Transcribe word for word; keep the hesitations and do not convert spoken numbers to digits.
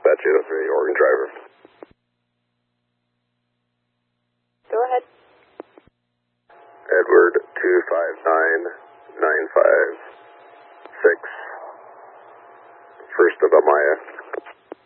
Dispatch eight oh three, Oregon driver. Go ahead. Edward two five nine nine five six, First of Amaya.